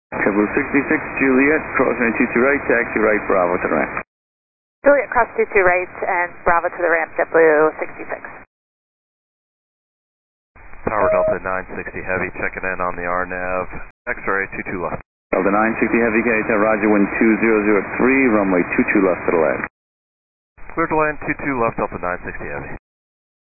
JetBlue 66, Juliet, crossing 22 right, taxi right, Bravo to the ramp. Juliet, cross 22 right and Bravo to the ramp, JetBlue 66. Tower Delta 960 Heavy, checking in on the RNAV, X-ray 22 left. Delta 960 Heavy, K-10, roger, wind 2003, runway 22 left to the left. Clear to land 22 left, Delta 960 Heavy.